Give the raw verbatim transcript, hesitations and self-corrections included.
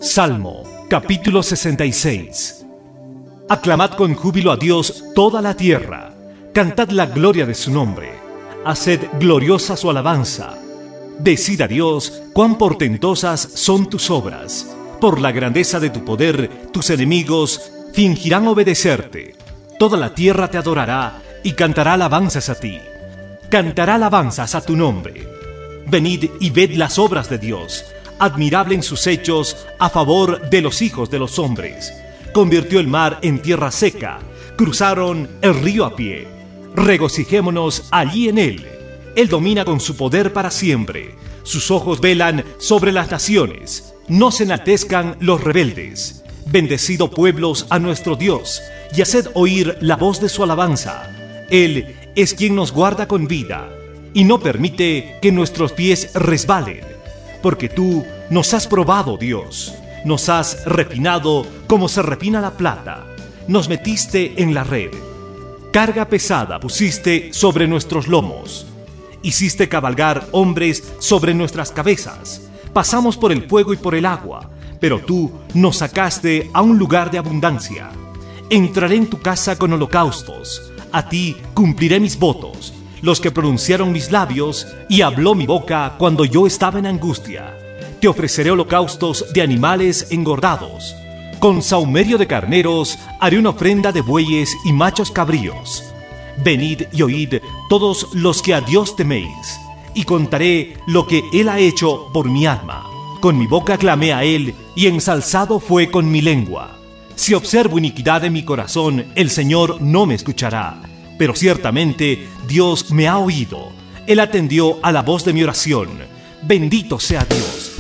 Salmo, capítulo sesenta y seis. Aclamad con júbilo a Dios toda la tierra, cantad la gloria de su nombre, haced gloriosa su alabanza. Decid a Dios cuán portentosas son tus obras. Por la grandeza de tu poder, tus enemigos fingirán obedecerte. Toda la tierra te adorará y cantará alabanzas a ti. Cantará alabanzas a tu nombre. Venid y ved las obras de Dios, admirable en sus hechos a favor de los hijos de los hombres. Convirtió el mar en tierra seca, cruzaron el río a pie. Regocijémonos allí en él. Él domina con su poder para siempre. Sus ojos velan sobre las naciones. No se enaltezcan los rebeldes. Bendecido pueblos a nuestro Dios, y haced oír la voz de su alabanza. Él es quien nos guarda con vida, y no permite que nuestros pies resbalen. Porque tú nos has probado, Dios. Nos has refinado como se refina la plata. Nos metiste en la red. Carga pesada pusiste sobre nuestros lomos. Hiciste cabalgar hombres sobre nuestras cabezas. Pasamos por el fuego y por el agua, pero tú nos sacaste a un lugar de abundancia. Entraré en tu casa con holocaustos. A ti cumpliré mis votos, los que pronunciaron mis labios, y habló mi boca cuando yo estaba en angustia. Te ofreceré holocaustos de animales engordados. Con sahumerio de carneros haré una ofrenda de bueyes y machos cabríos. Venid y oíd todos los que a Dios teméis, y contaré lo que Él ha hecho por mi alma. Con mi boca clamé a Él, y ensalzado fue con mi lengua. Si observo iniquidad en mi corazón, el Señor no me escuchará. Pero ciertamente Dios me ha oído. Él atendió a la voz de mi oración. Bendito sea Dios.